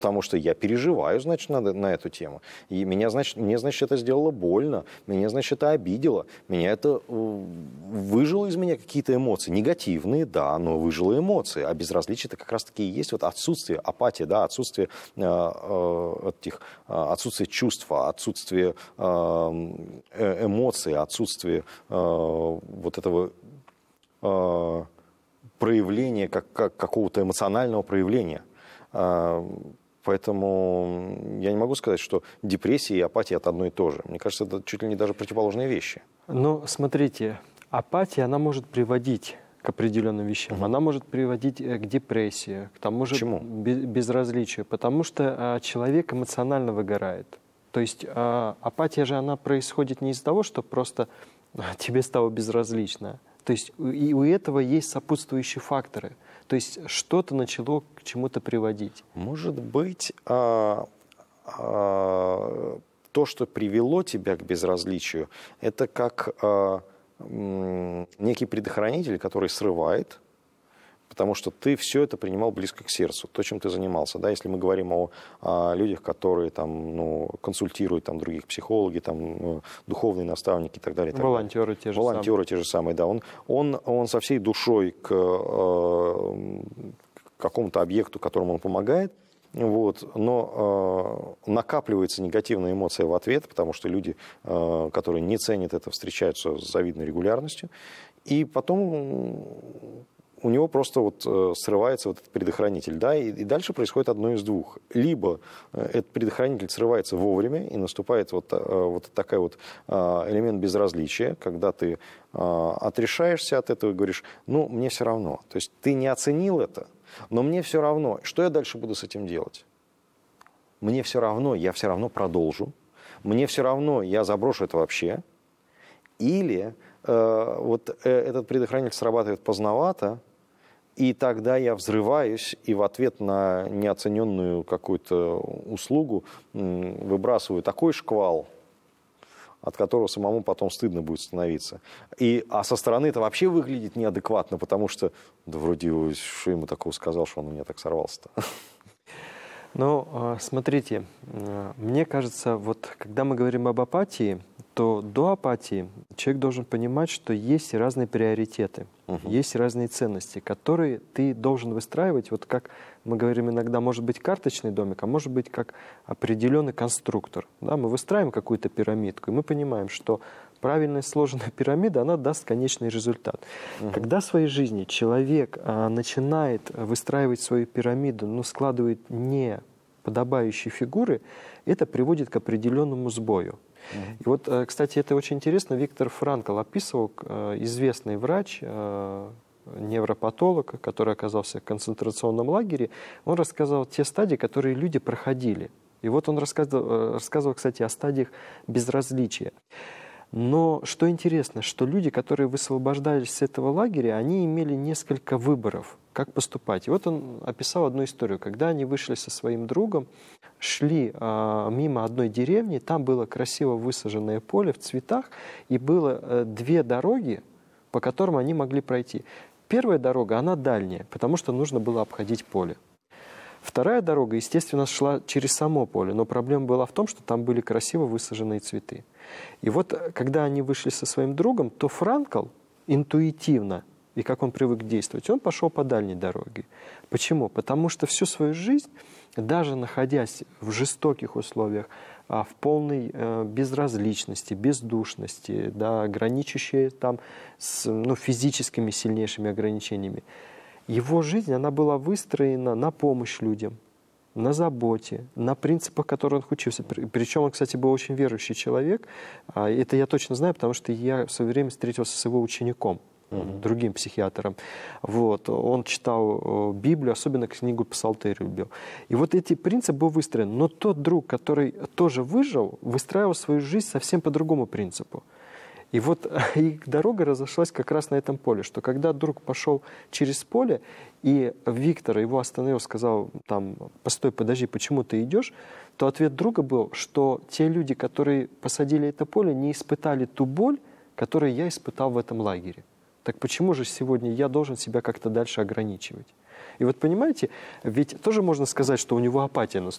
Потому что я переживаю, значит, на эту тему. И мне, значит, это сделало больно, меня, значит, это обидело, меня это выжило из меня какие-то эмоции. Негативные, да, но выжило эмоции. А безразличие это как раз-таки и есть вот отсутствие, апатия, да, отсутствие отсутствие чувства, отсутствие эмоций, отсутствие вот этого проявления, какого-то эмоционального проявления. Поэтому я не могу сказать, что депрессия и апатия – это одно и то же. Мне кажется, это чуть ли не даже противоположные вещи. Но смотрите, апатия, она может приводить к определенным вещам. Она может приводить к депрессии, к тому же безразличию, потому что человек эмоционально выгорает. То есть апатия же, она происходит не из-за того, что просто тебе стало безразлично. То есть и у этого есть сопутствующие факторы. То есть что-то начало к чему-то приводить. Может быть, то, что привело тебя к безразличию, это как некий предохранитель, который срывает, потому что ты все это принимал близко к сердцу, то, чем ты занимался. Да? Если мы говорим о людях, которые там, консультируют там, других, психологи, там, духовные наставники и так далее. Волонтеры те же самые. Волонтеры те же самые, да. Он со всей душой к какому-то объекту, которому он помогает, вот, но накапливается негативная эмоция в ответ, потому что люди, которые не ценят это, встречаются с завидной регулярностью, и потом у него просто вот срывается вот этот предохранитель, да, и дальше происходит одно из двух. Либо этот предохранитель срывается вовремя, и наступает вот такой вот элемент безразличия, когда ты отрешаешься от этого и говоришь, мне все равно. То есть ты не оценил это, но мне все равно. Что я дальше буду с этим делать? Мне все равно, я все равно продолжу. Мне все равно, я заброшу это вообще. Или вот этот предохранитель срабатывает поздновато, и тогда я взрываюсь и в ответ на неоцененную какую-то услугу выбрасываю такой шквал, от которого самому потом стыдно будет становиться. А со стороны это вообще выглядит неадекватно, потому что, да вроде, что ему такого сказал, что он у меня так сорвался-то. Ну, смотрите, мне кажется, вот когда мы говорим об апатии, то до апатии человек должен понимать, что есть разные приоритеты, есть разные ценности, которые ты должен выстраивать, вот как мы говорим иногда, может быть карточный домик, а может быть как определенный конструктор. Да? Мы выстраиваем какую-то пирамидку, и мы понимаем, что правильно сложенная пирамида, она даст конечный результат. Когда в своей жизни человек начинает выстраивать свою пирамиду, но складывает неподобающие фигуры, это приводит к определенному сбою. И вот, кстати, это очень интересно. Виктор Франкл описывал, известный врач, невропатолог, который оказался в концентрационном лагере, он рассказывал те стадии, которые люди проходили. И вот он рассказывал, кстати, о стадиях безразличия. Но что интересно, что люди, которые высвобождались с этого лагеря, они имели несколько выборов, как поступать. И вот он описал одну историю, когда они вышли со своим другом, шли мимо одной деревни, там было красиво высаженное поле в цветах, и было две дороги, по которым они могли пройти. Первая дорога, она дальняя, потому что нужно было обходить поле. Вторая дорога, естественно, шла через само поле, но проблема была в том, что там были красиво высаженные цветы. И вот, когда они вышли со своим другом, то Франкл интуитивно, и как он привык действовать, он пошел по дальней дороге. Почему? Потому что всю свою жизнь, даже находясь в жестоких условиях, в полной безразличности, бездушности, да, граничащей там с физическими сильнейшими ограничениями, его жизнь, она была выстроена на помощь людям, на заботе, на принципах, которые он учился. Причем он, кстати, был очень верующий человек. Это я точно знаю, потому что я в свое время встретился с его учеником, другим психиатром. Вот. Он читал Библию, особенно книгу Псалтырь любил. И вот эти принципы был выстроен. Но тот друг, который тоже выжил, выстраивал свою жизнь совсем по другому принципу. И вот их дорога разошлась как раз на этом поле, что когда друг пошел через поле, и Виктор его остановил, сказал, постой, подожди, почему ты идешь, то ответ друга был, что те люди, которые посадили это поле, не испытали ту боль, которую я испытал в этом лагере. Так почему же сегодня я должен себя как-то дальше ограничивать? И вот понимаете, ведь тоже можно сказать, что у него апатия наступила.